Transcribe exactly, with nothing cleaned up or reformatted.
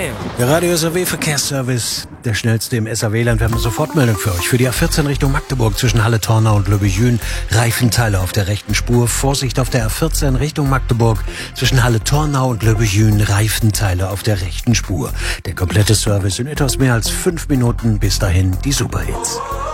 Der Radio S A W Verkehrsservice, der schnellste im S A W-Land. Wir haben eine Sofortmeldung für euch. Für die A vierzehn Richtung Magdeburg zwischen Halle-Tornau und Löbejün. Reifenteile auf der rechten Spur. Vorsicht auf der A vierzehn Richtung Magdeburg zwischen Halle-Tornau und Löbejün. Reifenteile auf der rechten Spur. Der komplette Service in etwas mehr als fünf Minuten. Bis dahin die Superhits.